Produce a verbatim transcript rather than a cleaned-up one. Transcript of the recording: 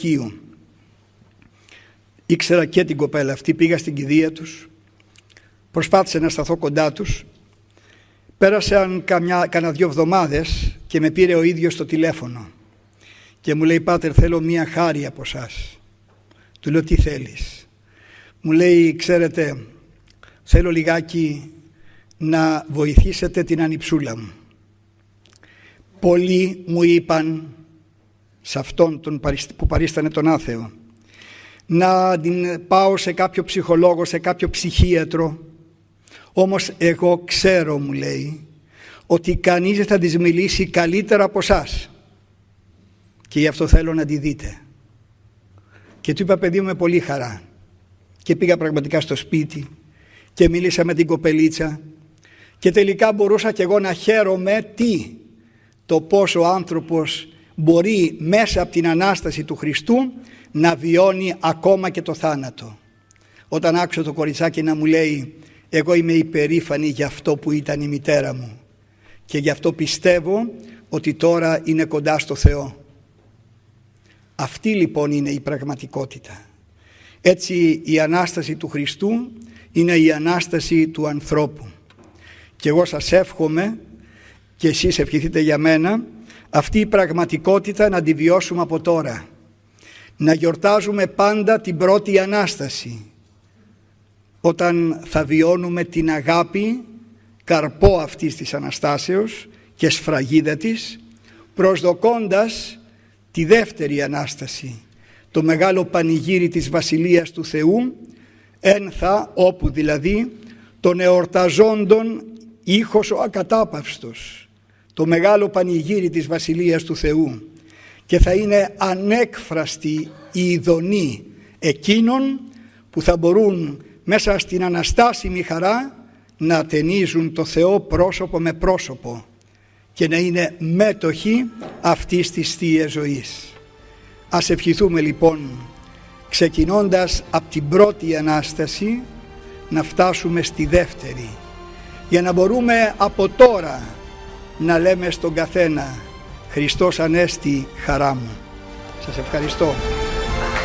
Λυκείου. Ήξερα και την κοπέλα αυτή, πήγα στην κηδεία τους, προσπάθησα να σταθώ κοντά τους. Πέρασαν καμιά, κανένα δυο εβδομάδες και με πήρε ο ίδιος στο τηλέφωνο και μου λέει, «Πάτερ, θέλω μία χάρη από σας». Του λέω, «Τι θέλεις?» Μου λέει, «Ξέρετε, θέλω λιγάκι να βοηθήσετε την ανιψούλα μου. Πολλοί μου είπαν, σε αυτόν τον που παρίστανε τον άθεο, να την πάω σε κάποιο ψυχολόγο, σε κάποιο ψυχίατρο. Όμως εγώ ξέρω», μου λέει, «ότι κανείς δεν θα της μιλήσει καλύτερα από εσάς και γι' αυτό θέλω να τη δείτε». Και του είπα, «Παιδί μου, με πολύ χαρά». Και πήγα πραγματικά στο σπίτι και μίλησα με την κοπελίτσα και τελικά μπορούσα και εγώ να χαίρομαι τι, το πώς ο άνθρωπος μπορεί μέσα από την Ανάσταση του Χριστού να βιώνει ακόμα και το θάνατο. Όταν άκουσα το κοριτσάκι να μου λέει, «Εγώ είμαι υπερήφανη για αυτό που ήταν η μητέρα μου και γι' αυτό πιστεύω ότι τώρα είναι κοντά στο Θεό». Αυτή λοιπόν είναι η πραγματικότητα. Έτσι η Ανάσταση του Χριστού είναι η Ανάσταση του ανθρώπου. Και εγώ σας εύχομαι και εσείς ευχηθείτε για μένα αυτή η πραγματικότητα να τη βιώσουμε από τώρα. Να γιορτάζουμε πάντα την πρώτη Ανάσταση, όταν θα βιώνουμε την αγάπη, καρπό αυτής της Αναστάσεως και σφραγίδα της, προσδοκώντας τη δεύτερη Ανάσταση, το μεγάλο πανηγύρι της Βασιλείας του Θεού, ένθα, όπου δηλαδή των εορταζόντων ήχος ο ακατάπαυστος, το μεγάλο πανηγύρι της Βασιλείας του Θεού, και θα είναι ανέκφραστη η ειδονή εκείνων που θα μπορούν μέσα στην αναστάσιμη χαρά να ατενίζουν το Θεό πρόσωπο με πρόσωπο και να είναι μέτοχοι αυτής της θείας ζωής. Ας ευχηθούμε λοιπόν, ξεκινώντας από την πρώτη Ανάσταση, να φτάσουμε στη δεύτερη, για να μπορούμε από τώρα να λέμε στον καθένα, «Χριστός Ανέστη, χαρά μου». Σας ευχαριστώ.